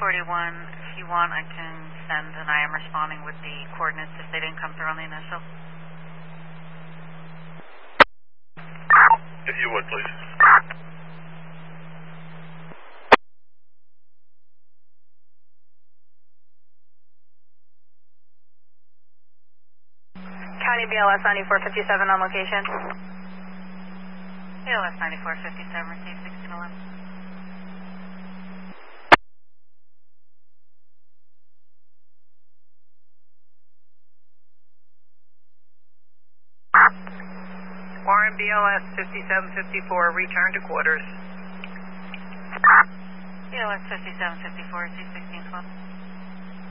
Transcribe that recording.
41, if you want, I can send an I am responding with the coordinates if they didn't come through on the initial. If you would, please. County BLS 9457 on location. BLS 9457, receive 1611. Warren BLS 5754, return to quarters. BLS 5754, receive 1612.